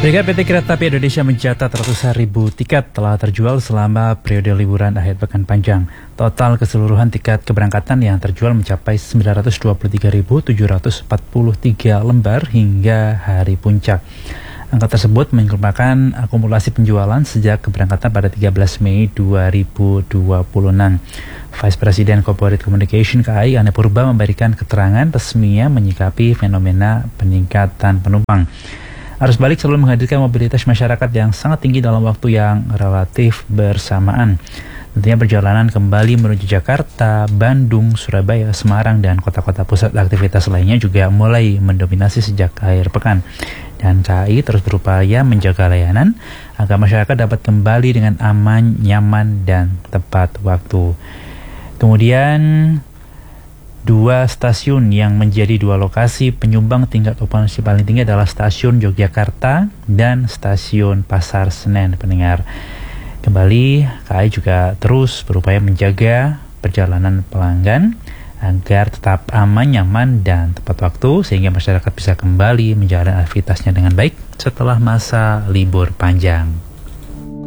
PT Kereta Api Indonesia mencatat ratusan ribu tiket telah terjual selama periode liburan akhir pekan panjang. Total keseluruhan tiket keberangkatan yang terjual mencapai 923.743 lembar hingga hari puncak. Angka tersebut merupakan akumulasi penjualan sejak keberangkatan pada 13 Mei 2026. Vice President Corporate Communication KAI Ane Purba memberikan keterangan resminya menyikapi fenomena peningkatan penumpang. Arus balik selalu menghadirkan mobilitas masyarakat yang sangat tinggi dalam waktu yang relatif bersamaan. Tentunya perjalanan kembali menuju Jakarta, Bandung, Surabaya, Semarang, dan kota-kota pusat aktivitas lainnya juga mulai mendominasi sejak akhir pekan. Dan KAI terus berupaya menjaga layanan agar masyarakat dapat kembali dengan aman, nyaman, dan tepat waktu. Kemudian, dua stasiun yang menjadi dua lokasi penyumbang tingkat okupansi paling tinggi adalah stasiun Yogyakarta dan stasiun Pasar Senen, pendengar. Kembali, KAI juga terus berupaya menjaga perjalanan pelanggan agar tetap aman, nyaman, dan tepat waktu sehingga masyarakat bisa kembali menjalani aktivitasnya dengan baik setelah masa libur panjang.